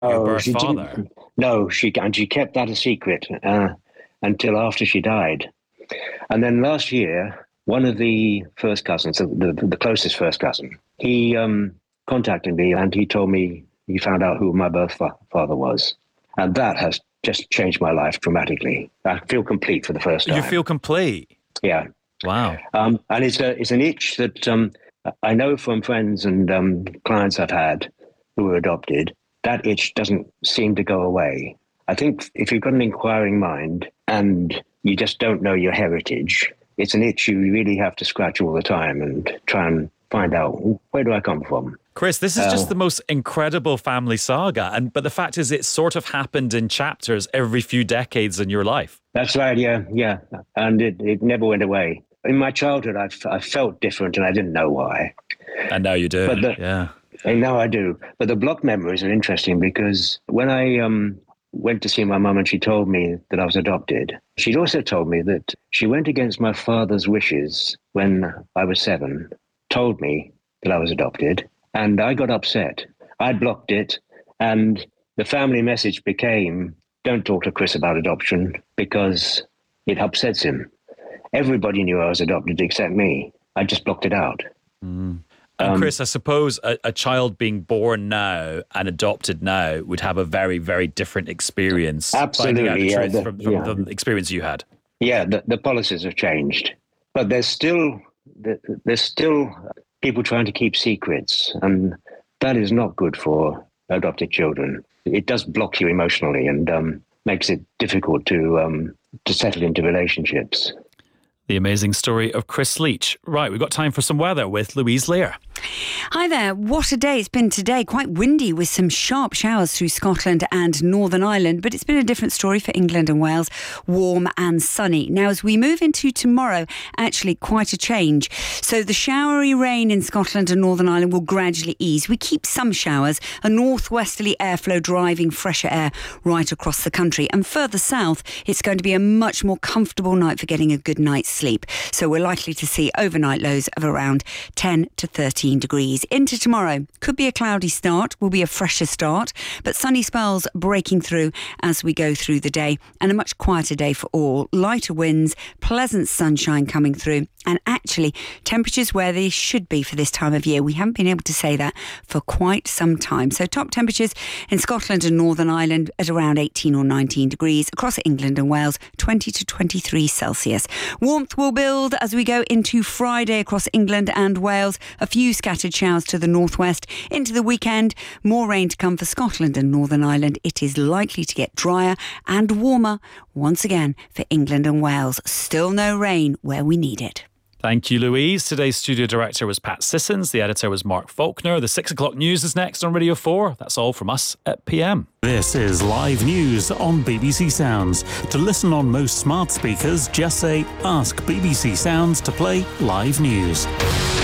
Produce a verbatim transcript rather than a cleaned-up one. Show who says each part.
Speaker 1: your
Speaker 2: Oh,
Speaker 1: birth
Speaker 2: she
Speaker 1: father.
Speaker 2: didn't. No, she and she kept that a secret uh, until after she died. And then last year, one of the first cousins, the, the, the closest first cousin, he um, contacted me and he told me he found out who my birth fa- father was. And that has just changed my life dramatically. I feel complete for the first time.
Speaker 1: You feel complete?
Speaker 2: Yeah.
Speaker 1: Wow.
Speaker 2: Um, and it's a it's an itch that um, I know from friends and um, clients I've had who were adopted. That itch doesn't seem to go away. I think if you've got an inquiring mind and you just don't know your heritage, it's an itch you really have to scratch all the time and try and find out, where do I come from?
Speaker 1: Chris, this is
Speaker 2: Uh,
Speaker 1: just the most incredible family saga. And but the fact is, it sort of happened in chapters every few decades in your life.
Speaker 2: That's right, yeah, yeah. And it, it never went away. In my childhood, I, f- I felt different and I didn't know why.
Speaker 1: And now you do,
Speaker 2: But the,
Speaker 1: yeah.
Speaker 2: And now I do. But the block memories are interesting because when I um, went to see my mum and she told me that I was adopted, she'd also told me that she went against my father's wishes when I was seven, told me that I was adopted, and I got upset. I blocked it, and the family message became, don't talk to Chris about adoption because it upsets him. Everybody knew I was adopted except me. I just blocked it out.
Speaker 1: Mm. And Chris, I suppose a, a child being born now and adopted now would have a very, very different experience.
Speaker 2: Absolutely,
Speaker 1: finding out the
Speaker 2: yeah,
Speaker 1: truth
Speaker 2: the-
Speaker 1: from, from
Speaker 2: yeah.
Speaker 1: the experience you had.
Speaker 2: Yeah, the, the policies have changed, but there's still there's still people trying to keep secrets, and that is not good for adopted children. It does block you emotionally and um, makes it difficult to um, to settle into relationships.
Speaker 1: The amazing story of Chris Leach. Right, we've got time for some weather with Louise Lear.
Speaker 3: Hi there. What a day it's been today. Quite windy with some sharp showers through Scotland and Northern Ireland, but it's been a different story for England and Wales. Warm and sunny. Now, as we move into tomorrow, actually quite a change. So the showery rain in Scotland and Northern Ireland will gradually ease. We keep some showers, a northwesterly airflow driving fresher air right across the country. And further south, it's going to be a much more comfortable night for getting a good night's sleep. So we're likely to see overnight lows of around ten to thirteen degrees. Into tomorrow, could be a cloudy start, will be a fresher start, but sunny spells breaking through as we go through the day, and a much quieter day for all. Lighter winds, pleasant sunshine coming through, and actually temperatures where they should be for this time of year. We haven't been able to say that for quite some time. So top temperatures in Scotland and Northern Ireland at around eighteen or nineteen degrees. Across England and Wales, twenty to twenty-three Celsius. Warmth will build as we go into Friday across England and Wales. A few scattered showers to the northwest. Into the weekend, more rain to come for Scotland and Northern Ireland. It is likely to get drier and warmer once again for England and Wales. Still no rain where we need it.
Speaker 1: Thank you, Louise. Today's studio director was Pat Sissons. The editor was Mark Faulkner. The six o'clock news is next on Radio four. That's all from us at P M.
Speaker 4: This is live news on B B C Sounds. To listen on most smart speakers, just say, ask B B C Sounds to play live news.